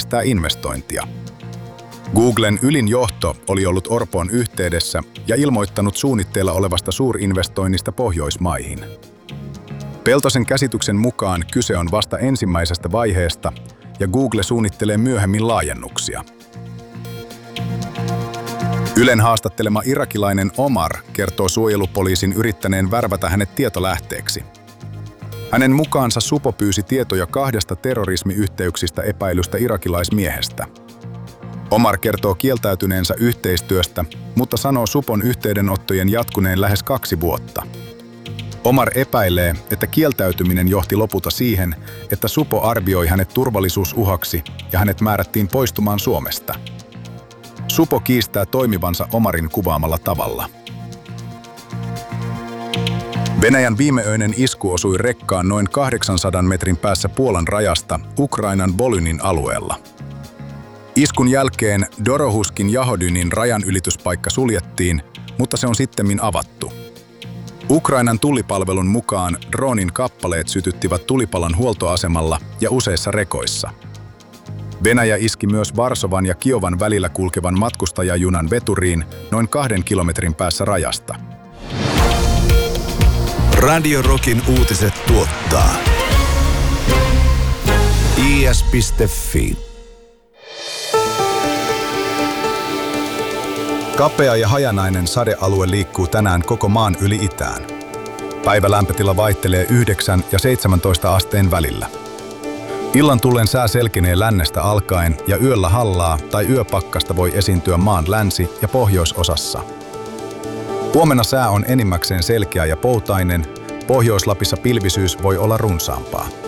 edistää investointia. Googlen ylin johto oli ollut Orpoon yhteydessä ja ilmoittanut suunnitteilla olevasta suurinvestoinnista Pohjoismaihin. Peltosen käsityksen mukaan kyse on vasta ensimmäisestä vaiheesta ja Google suunnittelee myöhemmin laajennuksia. Ylen haastattelema irakilainen Omar kertoo suojelupoliisin yrittäneen värvätä hänet tietolähteeksi. Hänen mukaansa supo pyysi tietoja 2 terrorismiyhteyksistä epäilystä irakilaismiehestä. Omar kertoo kieltäytyneensä yhteistyöstä, mutta sanoo supon yhteydenottojen jatkuneen lähes 2 vuotta. Omar epäilee, että kieltäytyminen johti lopulta siihen, että supo arvioi hänet turvallisuusuhaksi ja hänet määrättiin poistumaan Suomesta. Supo kiistää toimivansa Omarin kuvaamalla tavalla. Venäjän viimeöinen isku osui rekkaan noin 800 metrin päässä Puolan rajasta Ukrainan Volynin alueella. Iskun jälkeen Dorohuskin Jahodynin rajanylityspaikka suljettiin, mutta se on sittemmin avattu. Ukrainan tullipalvelun mukaan droonin kappaleet sytyttivät tulipalan huoltoasemalla ja useissa rekoissa. Venäjä iski myös Varsovan ja Kiovan välillä kulkevan matkustajajunan veturiin noin 2 kilometrin päässä rajasta. Radio Rockin uutiset tuottaa is.fi. Kapea ja hajanainen sadealue liikkuu tänään koko maan yli itään. Päivälämpötila vaihtelee 9 ja 17 asteen välillä. Illan tullen sää selkenee lännestä alkaen ja yöllä hallaa tai yöpakkasta voi esiintyä maan länsi- ja pohjoisosassa. Huomenna sää on enimmäkseen selkeä ja poutainen, Pohjois-Lapissa pilvisyys voi olla runsaampaa.